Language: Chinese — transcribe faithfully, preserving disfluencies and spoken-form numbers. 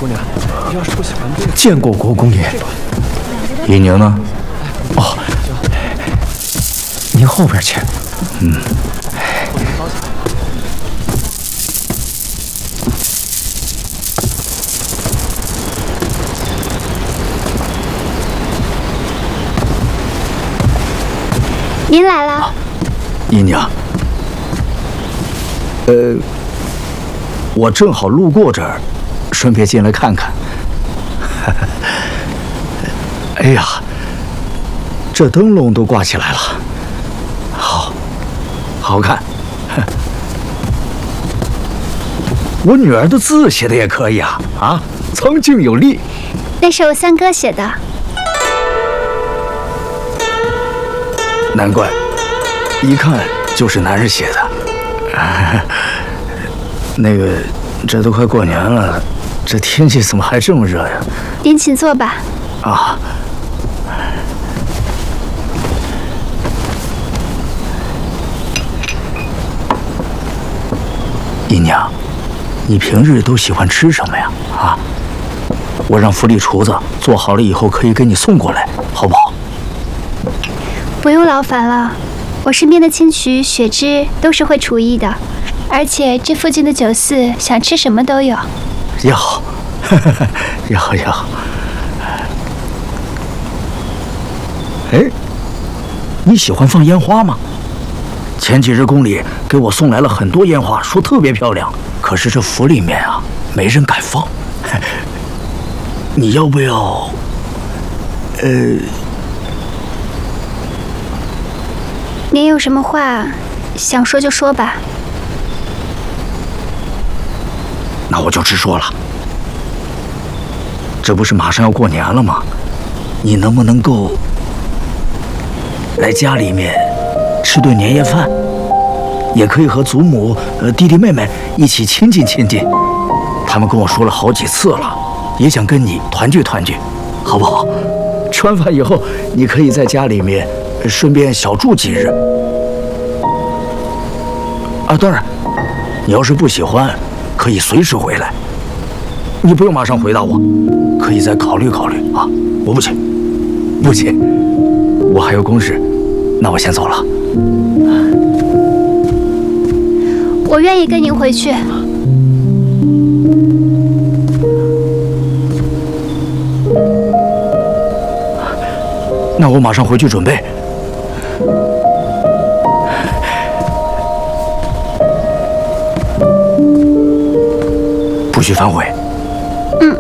姑娘，要是不喜欢这个， 见过国公爷。 尹宁呢？ 哦，您后边请。 嗯。 您来了。 姨娘。呃，我正好路过这儿，顺便进来看看。哎呀，这灯笼都挂起来了，好，好看。我女儿的字写的也可以啊，啊，苍劲有力。 那是我三哥写的。 难怪，一看就是男人写的。那个，这都快过年了，这天气怎么还这么热呀？ 您请坐吧。 啊。姨娘，你平日都喜欢吃什么呀？啊，我让府里厨子做好了以后可以给你送过来，好不好？ 不用劳烦了，我身边的亲戚雪芝都是会厨艺的，而且这附近的酒肆想吃什么都有。 要，要要。哎，你喜欢放烟花吗？前几日宫里给我送来了很多烟花，说特别漂亮，可是这府里面啊，没人敢放。你要不要？呃。 您有什么话想说就说吧。 那我就直说了，这不是马上要过年了吗？你能不能够来家里面吃顿年夜饭？也可以和祖母、呃弟弟妹妹一起亲近亲近。他们跟我说了好几次了，也想跟你团聚团聚，好不好？吃完饭以后，你可以在家里面顺便小住几日。啊，当然，你要是不喜欢，可以随时回来。你不用马上回答我，可以再考虑考虑啊。我不去，不去，我还有公事，那我先走了。 我愿意跟您回去。 那我马上回去准备。不许反悔。 嗯。